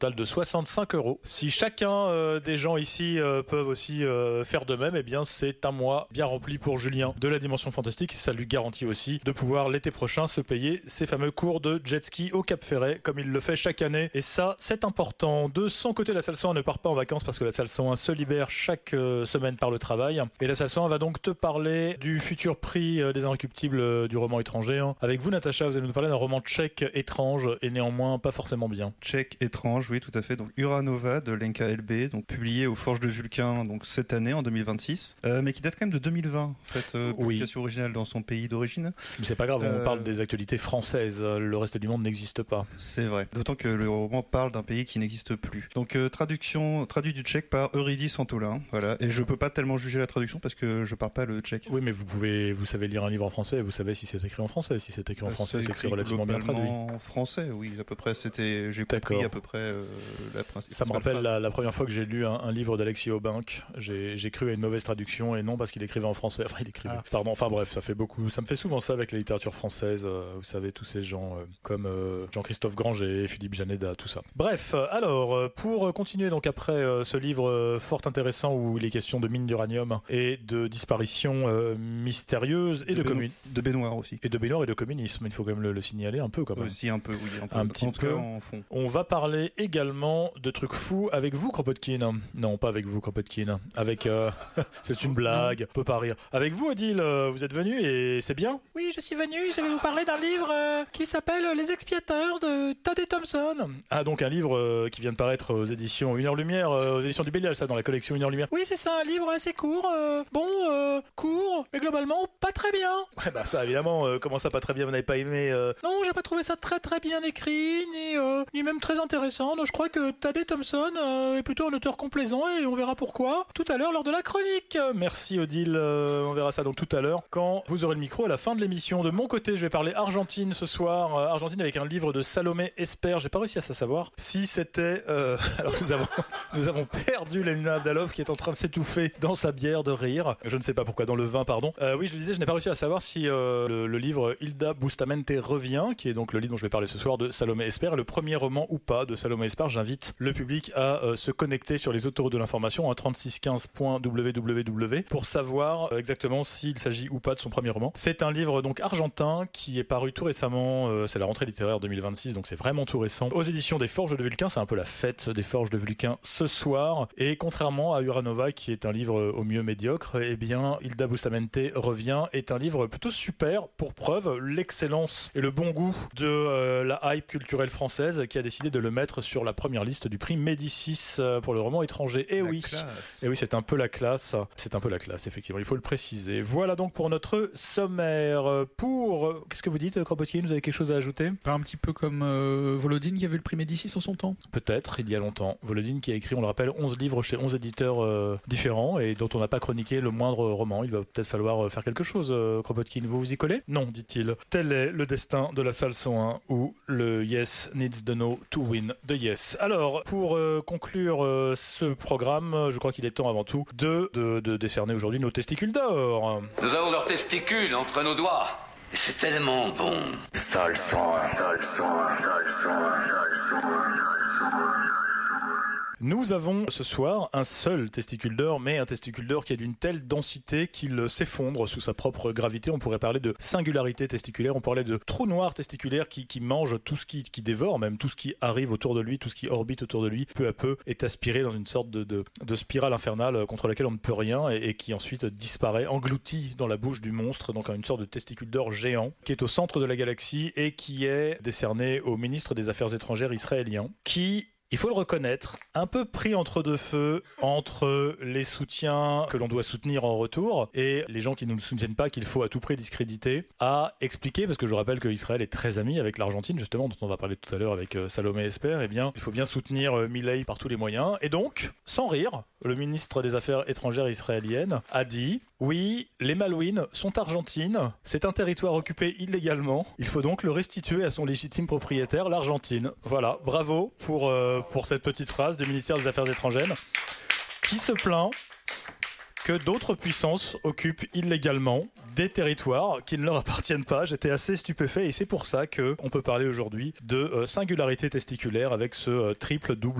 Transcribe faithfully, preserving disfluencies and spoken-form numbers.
total de soixante-cinq euros. Si chacun euh, des gens ici euh, peuvent aussi euh, faire de même, eh bien c'est un mois bien rempli pour Julien de la Dimension Fantastique. Ça lui garantit aussi de pouvoir l'été prochain se payer ses fameux cours de jet ski au Cap Ferret, comme il le fait chaque année. Et ça, c'est important. De son côté, la salle cent un ne part pas en vacances parce que la salle cent un se libère chaque euh, semaine par le travail. Et la salle cent un va donc te parler du futur prix euh, des Inrecuptibles euh, du roman étranger. Hein. Avec vous, Natacha, vous allez nous parler d'un roman tchèque étrange et néanmoins pas forcément bien. Tchèque étrange, oui, tout à fait. Donc Uranova de Lenka L B, donc publié aux Forges de Vulcain donc cette année en deux mille vingt-six, euh, mais qui date quand même de deux mille vingt. En fait, euh, publication oui. originale dans son pays d'origine. Mais c'est pas grave, euh... on parle des actualités françaises. Le reste du monde n'existe pas. C'est vrai. D'autant que le roman parle d'un pays qui n'existe plus. Donc euh, traduction traduit du tchèque par Eurydice Antolin. Voilà. Et je peux pas tellement juger la traduction parce que je parle pas le tchèque. Oui, mais vous pouvez, vous savez lire un livre en français et vous savez si c'est écrit en français. Si c'est écrit en français, c'est que c'est relativement bien traduit. En français, oui, à peu près. C'était, j'ai compris D'accord. à peu près euh, la principale. Ça me rappelle la, la première fois que j'ai lu un, un livre d'Alexis Aubinck. J'ai, j'ai cru à une mauvaise traduction et non parce qu'il écrivait en français. Enfin, il écrivait. Ah. Pardon. Enfin bref, ça fait beaucoup. Ça me fait souvent ça avec la littérature française. Euh, vous savez, tous ces gens euh, comme euh, Jean-Christophe Granger, Philippe Janeda, tout ça. Bref, alors pour continuer donc après euh, ce livre euh, fort intéressant où il est question de mines d'uranium et de disparitions euh, mystérieuses et de, de communes, de baignoires aussi, et de baignoires et de communisme. Il faut quand même le, le signaler un peu quand même. Aussi un peu, oui, un, peu, un petit peu. En fond. On va parler également de trucs fous avec vous, Kropotkin. Non, pas avec vous, Kropotkin. Avec, euh, c'est une blague, on peut pas rire. Avec vous, Odile, euh, vous êtes venu et c'est bien. Oui, je suis venu. Je vais vous parler d'un livre euh, qui s'appelle Les Expiateurs de Tadé Thompson. Ah, donc un livre euh, qui vient de paraître aux éditions Une Heure Lumière, euh, aux éditions du Bélial, ça, dans la collection Une Heure Lumière. Oui, c'est ça, un livre assez court. Euh, bon, euh, court, mais globalement pas très bien. Ouais, bah ça, évidemment, euh, comment ça, pas très bien, vous n'avez pas aimé euh... Non, j'ai pas trouvé ça très très bien écrit, ni, euh, ni même très intéressant. Donc je crois que Tadé Thompson euh, est plutôt un auteur complaisant et on verra pourquoi tout à l'heure lors de la chronique. Merci Odile, euh, on verra ça donc tout à l'heure quand vous aurez le micro à la fin de l'émission. De mon côté, je vais parler Argentine ce soir. Euh, Argentine avec un livre de Salomé Esper. J'ai pas réussi à savoir si c'était... Euh... Alors nous avons, nous avons perdu Lelina Abdalov qui est en train de s'étouffer dans sa bière de rire. Je ne sais pas pourquoi, dans le vin, pardon. Euh, oui, je le disais, je n'ai pas réussi à savoir si euh, le, le livre Hilda Bustamante revient, qui est donc le livre dont je vais parler ce soir de Salomé Esper, le premier roman ou pas de Salomé Esper. J'invite le public à euh, se connecter sur les autoroutes de l'information à trente-six quinze point w w w pour savoir euh, exactement s'il s'agit ou pas de son premier roman. C'est un livre donc argentin qui est paru tout récemment, euh, c'est la rentrée littéraire deux mille vingt-six, donc c'est vraiment tout récent. Aux éditions des Forges de Vulcain, c'est un peu la fête des Forges de Vulcain ce soir. Et contrairement à Uranova, qui est un livre au mieux médiocre, eh bien Hilda Bustamante revient est un livre plutôt super, pour preuve l'excellence et le bon goût de euh, la hype culturelle française qui a décidé de le mettre sur la première liste du prix Médicis euh, pour le roman étranger. Et la oui, classe. et oui, c'est un peu la classe, c'est un peu la classe effectivement, il faut le préciser. Voilà donc pour notre sommaire. Pour qu'est-ce que vous dites, Kropotkin, vous avez quelque chose à ajouter? Pas un petit peu comme euh, Volodine qui avait le prix Médicis en son temps? Peut-être, il y a longtemps. Volodine qui a écrit, on le rappelle, onze livres chez onze éditeurs euh, différents et dont on n'a pas chroniqué le moindre roman. Il va peut-être falloir faire quelque chose, euh, Kropotkin. Vous vous y collez? Non, dit-il. Tel est le destin de la salle cent un où le Yes needs the no to win the Yes. Alors, pour euh, conclure euh, ce programme, je crois qu'il est temps avant tout de, de, de décerner aujourd'hui nos testicules d'or. Nous avons leurs testicules entre nos doigts. Et c'est tellement bon. Salle cent un, salle cent un, salle cent un, salle cent un. Nous avons ce soir un seul testicule d'or, mais un testicule d'or qui est d'une telle densité qu'il s'effondre sous sa propre gravité. On pourrait parler de singularité testiculaire, on parlait de trou noir testiculaire qui, qui mange tout ce qui, qui dévore, même tout ce qui arrive autour de lui, tout ce qui orbite autour de lui, peu à peu est aspiré dans une sorte de, de, de spirale infernale contre laquelle on ne peut rien et, et qui ensuite disparaît, englouti dans la bouche du monstre, donc une sorte de testicule d'or géant qui est au centre de la galaxie et qui est décerné au ministre des Affaires étrangères israélien, qui... il faut le reconnaître, un peu pris entre deux feux, entre les soutiens que l'on doit soutenir en retour et les gens qui ne nous soutiennent pas, qu'il faut à tout prix discréditer, a expliqué, parce que je rappelle qu'Israël est très ami avec l'Argentine, justement, dont on va parler tout à l'heure avec Salomé Esper, eh bien, il faut bien soutenir Milei par tous les moyens. Et donc, sans rire, le ministre des Affaires étrangères israélienne a dit « Oui, les Malouines sont argentines, c'est un territoire occupé illégalement, il faut donc le restituer à son légitime propriétaire, l'Argentine. » Voilà, bravo pour... Euh, pour cette petite phrase du ministère des Affaires étrangères qui se plaint que d'autres puissances occupent illégalement des territoires qui ne leur appartiennent pas. J'étais assez stupéfait et c'est pour ça qu'on peut parler aujourd'hui de euh, singularité testiculaire avec ce euh, triple double